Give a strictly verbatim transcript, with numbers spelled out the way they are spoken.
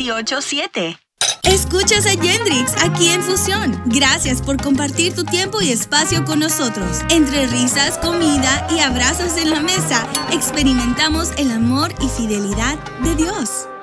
veintiocho siete. Escuchas a Yendrix aquí en Fusión. Gracias por compartir tu tiempo y espacio con nosotros. Entre risas, comida y abrazos en la mesa, experimentamos el amor y fidelidad de Dios.